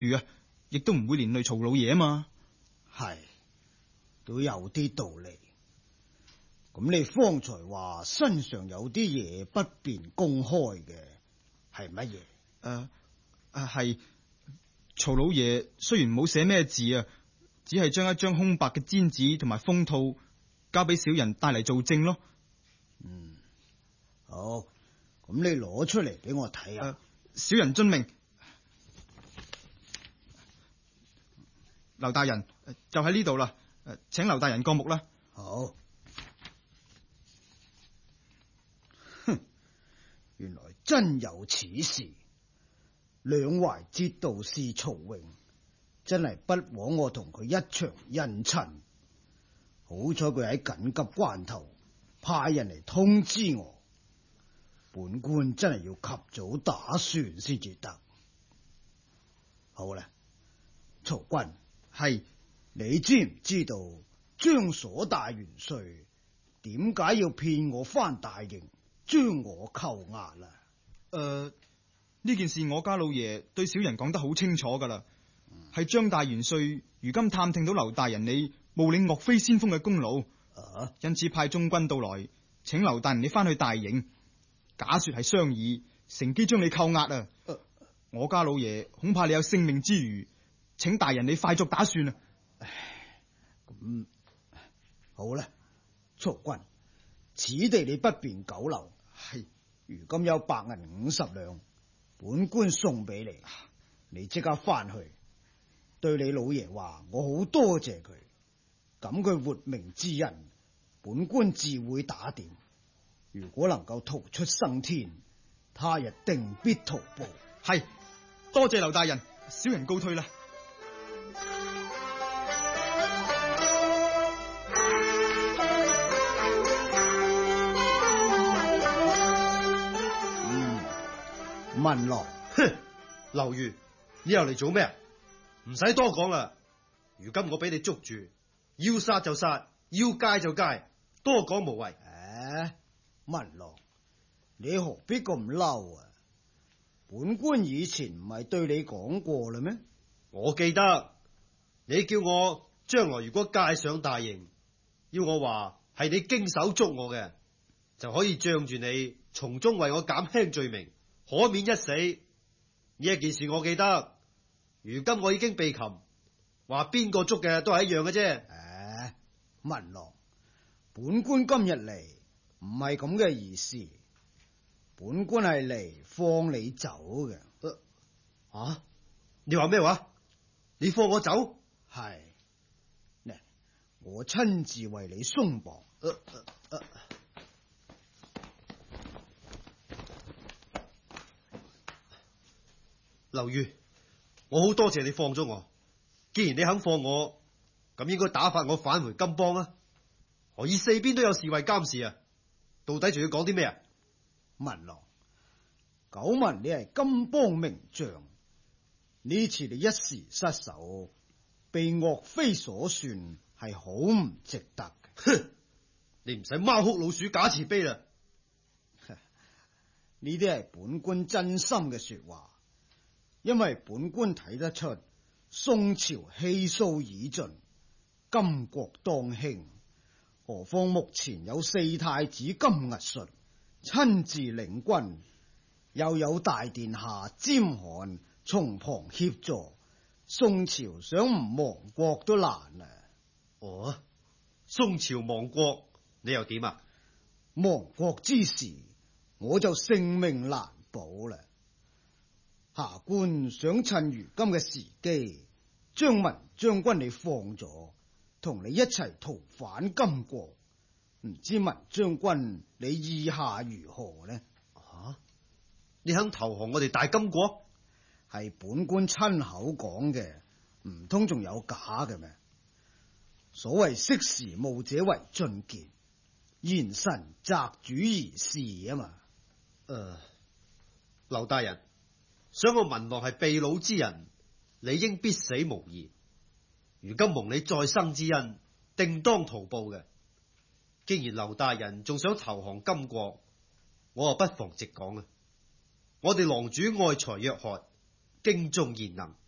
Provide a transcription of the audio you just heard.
如啊，亦都唔會連累曹老爺啊嘛。 係，都有啲道理。咁你方才話身上有啲嘢不便公開嘅，係乜嘢？ 係曹老爺雖然冇寫咩字啊，只係將一張空白嘅氈紙同埋封套交俾小人帶嚟做證咯。 好，咁你攞出嚟俾我睇下。 小人遵命。劉大人就喺呢度啦，請劉大人過目啦。 好。原來真有此事，兩淮節度使曹榮真係不枉我同佢一場姻親。好彩佢喺緊急關頭派人嚟通知我，本官真係要及早打算先至得。好啦，曹君， 係你知唔知道張所大元帥點解要騙我返大營將我扣押啦？ 呢件事我家老爺對小人講得好清楚噶啦，係張大元帥如今探聽到劉大人你冒領岳飛先鋒嘅功勞，因此派中軍到來，請劉大人你翻去大營，假說係商議，乘機將你扣押啊！我家老爺恐怕你有性命之虞，請大人你快作打算啊！ 咁好啦，曹君，此地你不便久留。 係， 如今有白銀50兩，本官送俾你，你即刻翻去對你老爺話，我好多謝佢，咁佢活命之恩，本官自會打點。如果能夠逃出生天，他日定必圖報。 係，多謝劉大人，小人告退啦。 文郎， 哼，劉豫，你又嚟做咩？唔使多講啦，如今我俾你捉住，要殺就殺，要戒就戒，多講無謂。 文郎，你何必咁嬲啊？本官以前唔係對你講過啦咩？ 我記得你叫我將來如果戒上大營，要我話係你經手捉我嘅，就可以仗住你從中為我減輕罪名，可免一死。呢一件事我記得，如今我已經被擒，話邊個捉嘅都係一樣嘅啫。 文郎，本官今日嚟唔係咁嘅意思，本官係嚟放你走嘅。 你話咩話？你放我走？ 係，呢，我親自為你鬆綁。 劉豫，我好多謝你放咗我。既然你肯放我，咁應該打發我返回金邦啊！何以四邊都有侍衛監視啊？到底仲要講啲咩啊？ 文郎，久聞你係金邦名將，呢次你一時失手，被岳飛所算，係好唔值得嘅。 哼，你唔使貓哭老鼠假慈悲啦。 呢啲係本官真心嘅說話。因為本官睇得出宋朝氣數已盡，金國當興，何況目前有四太子金屹術親自領軍，又有大殿下詹罕從旁協助，宋朝想唔亡國都難啊！ 宋朝亡國你又點啊？ 亡國之時，我就性命難保啦。下官想趁如今嘅時機，將文將軍你放咗，同你一齊逃返金國。唔知文將軍你意下如何呢？ 你肯投降我哋大金國？ 係本官親口講嘅，唔通仲有假嘅咩？所謂識時務者為俊傑，賢臣擇主而事啊嘛。 劉大人，想我文郎係秘魯之人，理應必死無疑。如今蒙你再生之恩，定當圖報嘅。既然劉大人仲想投降金國，我不妨直講啊！我哋狼主愛才若渴，敬重賢能，